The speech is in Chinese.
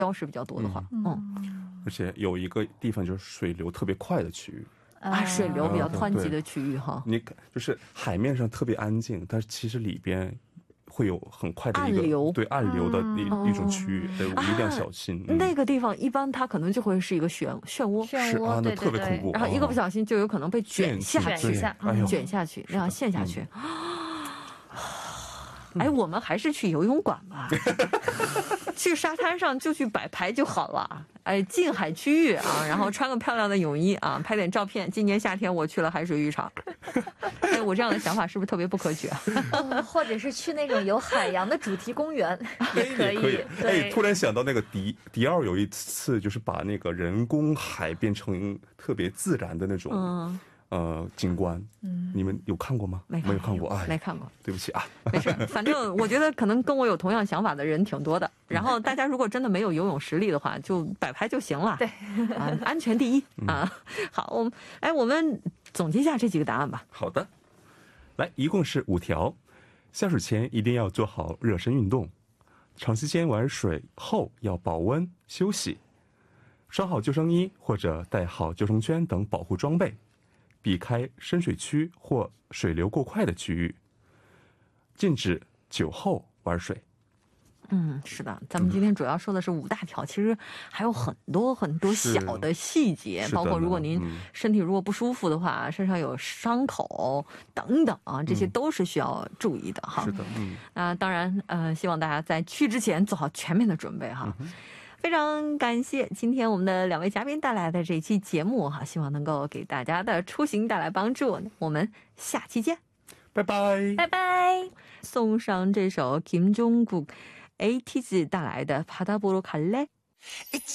礁石比较多的话， 而且有一个地方就是水流特别快的区域， 水流比较湍急的区域哈， 你就是海面上特别安静，但是其实里边会有很快的一个对暗流的一种区域，一定要小心。 那个地方一般它可能就会是一个漩涡， 是啊，那特别恐怖， 然后一个不小心就有可能被卷下去，卷下去，那样陷下去。哎，我们还是去游泳馆吧，去沙滩上就去摆拍就好了。哎，近海区域啊，然后穿个漂亮的泳衣啊，拍点照片。今年夏天我去了海水浴场，哎，我这样的想法是不是特别不可取啊？ 或者是去那种有海洋的主题公园也可以。 哎，突然想到那个迪奥有一次就是把那个人工海变成特别自然的那种。景观，你们有看过吗？没有看过啊， 没看过， 对不起啊。 没事，反正我觉得可能跟我有同样想法的人挺多的。然后大家如果真的没有游泳实力的话，就摆拍就行了。 对， 安全第一啊。好，我们总结一下这几个答案吧。 好的，来，一共是5条。下水前一定要做好热身运动，长时间玩水后要保温休息，穿好救生衣或者带好救生圈等保护装备。避开深水区或水流过快的区域，禁止酒后玩水。 是的，咱们今天主要说的是5大条，其实还有很多很多小的细节，包括如果您身体如果不舒服的话，身上有伤口等等啊，这些都是需要注意的哈。 是的， 那当然，希望大家在去之前做好全面的准备哈。非常感谢今天我们的2位嘉宾带来的这期节目哈，希望能够给大家的出行带来帮助。我们下期见， 拜拜， 拜拜。 送上这首 김종국 ATZ 带来的바다 보러 갈래。